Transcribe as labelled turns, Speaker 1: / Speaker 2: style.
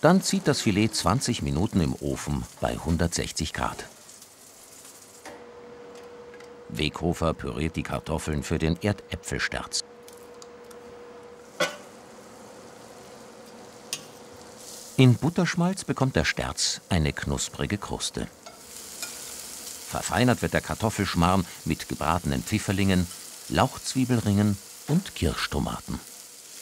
Speaker 1: Dann zieht das Filet 20 Minuten im Ofen bei 160 Grad. Weghofer püriert die Kartoffeln für den Erdäpfelsterz. In Butterschmalz bekommt der Sterz eine knusprige Kruste. Verfeinert wird der Kartoffelschmarrn mit gebratenen Pfifferlingen, Lauchzwiebelringen und Kirschtomaten.